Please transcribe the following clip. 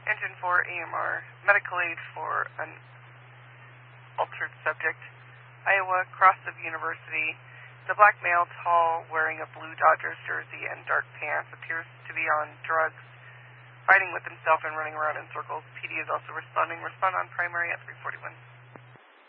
Engine 4 AMR, medical aid for an altered subject. Iowa, Cross of University. The black male, tall, wearing a blue Dodgers jersey and dark pants, appears to be on drugs, fighting with himself and running around in circles. PD is also responding. Respond on primary at 341.